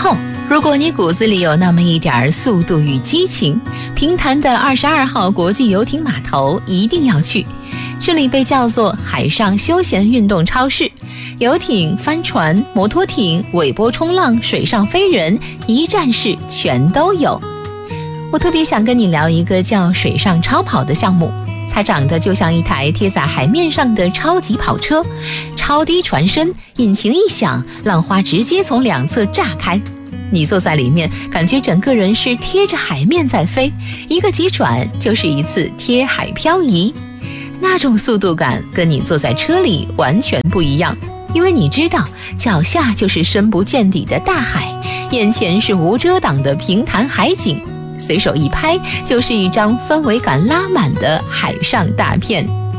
后，如果你骨子里有那么一点速度与激情，平潭的22号国际游艇码头一定要去。这里被叫做海上休闲运动超市，游艇、帆船、摩托艇、尾波冲浪、水上飞人，一站式全都有。我特别想跟你聊一个叫水上超跑的项目，它长得就像一台贴在海面上的超级跑车，超低船身，引擎一响，浪花直接从两侧炸开。你坐在里面，感觉整个人是贴着海面在飞，一个急转就是一次贴海漂移。那种速度感跟你坐在车里完全不一样，因为你知道脚下就是深不见底的大海，眼前是无遮挡的平潭海景，随手一拍就是一张氛围感拉满的海上大片。